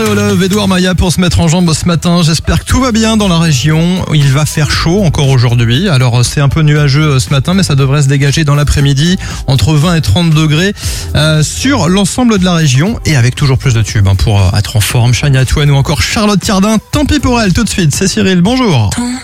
Love, Edouard Maya pour se mettre en jambe ce matin. J'espère que tout va bien dans la région. Il va faire chaud encore aujourd'hui. Alors c'est un peu nuageux ce matin, mais ça devrait se dégager dans l'après-midi entre 20 et 30 degrés sur l'ensemble de la région et avec toujours plus de tubes pour être en forme. Shania Twain ou encore Charlotte Cardin. Tant pis pour elle, tout de suite. C'est Cyril, bonjour.